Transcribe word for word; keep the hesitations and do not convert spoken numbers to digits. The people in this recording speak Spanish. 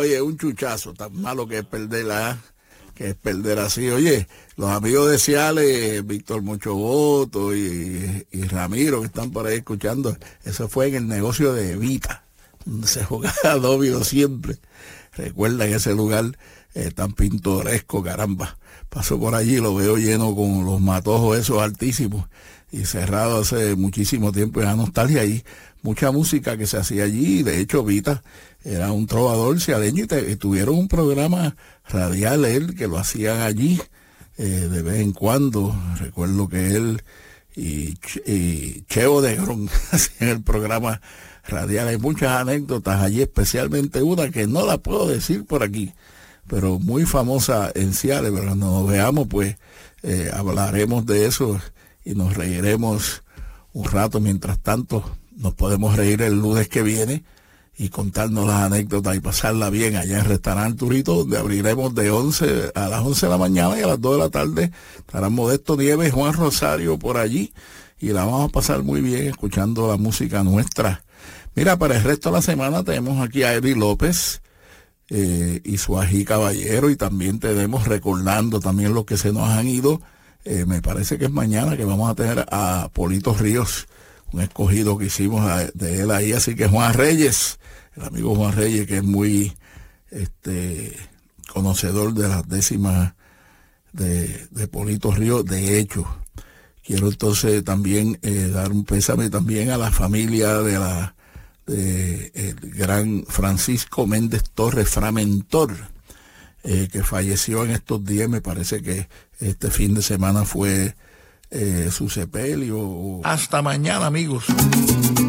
Oye, un chuchazo, tan malo que es perderla, que es perder así. Oye, los amigos de Ciales, Víctor Mucho Voto y, y Ramiro, que están por ahí escuchando, eso fue en el negocio de Evita, donde se jugaba dominó siempre. Recuerdan ese lugar eh, tan pintoresco, caramba. Paso por allí, lo veo lleno con los matojos esos altísimos y cerrado hace muchísimo tiempo. Era nostalgia ahí, mucha música que se hacía allí. De hecho, Vita era un trovador cialeño y, te, y tuvieron un programa radial él que lo hacían allí eh, de vez en cuando. Recuerdo que él y, y Cheo de Grón hacían el programa radial. Hay muchas anécdotas allí, especialmente una que no la puedo decir por aquí, pero muy famosa en Ciales. Pero cuando nos veamos, pues eh, hablaremos de eso y nos reiremos un rato. Mientras tanto, nos podemos reír el lunes que viene y contarnos las anécdotas y pasarla bien allá en Restaurante Turito, donde abriremos de once a las once de la mañana y a las dos de la tarde estarán Modesto Nieves y Juan Rosario por allí y la vamos a pasar muy bien escuchando la música nuestra. Mira, para el resto de la semana tenemos aquí a Eddie López eh, y su ají caballero, y también tenemos recordando también los que se nos han ido. Eh, me parece que es mañana que vamos a tener a Polito Ríos, un escogido que hicimos a, de él ahí, así que Juan Reyes, el amigo Juan Reyes, que es muy este conocedor de las décimas de, de Polito Ríos. De hecho, quiero entonces también eh, dar un pésame también a la familia de la de el gran Francisco Méndez Torres, Framentor, eh, que falleció en estos días. Me parece que este fin de semana fue eh, su sepelio. Hasta mañana, amigos.